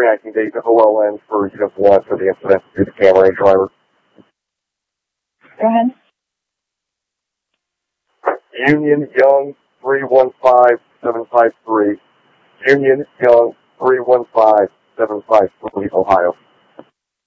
319 days OLN for Unit 1 for the incident to the Camry driver. Go ahead. Union Young 315753. Union Young 315753, Ohio.